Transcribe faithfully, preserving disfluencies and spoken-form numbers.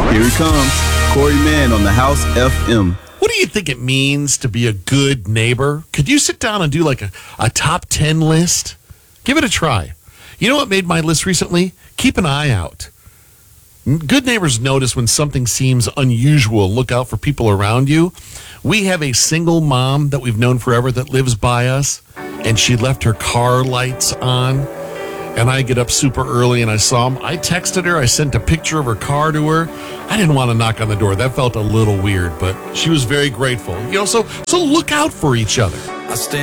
Here he comes, Corey Mann on the House F M. What do you think it means to be a good neighbor? Could you sit down and do like a, a top ten list? Give it a try. You know what made my list recently? Keep an eye out. Good neighbors notice when something seems unusual. Look out for people around you. We have a single mom that we've known forever that lives by us, and she left her car lights on. And I get up super early and I saw them. I texted her. I sent a picture of her car to her. I didn't want to knock on the door. That felt a little weird, but she was very grateful. You know, so so look out for each other. I stand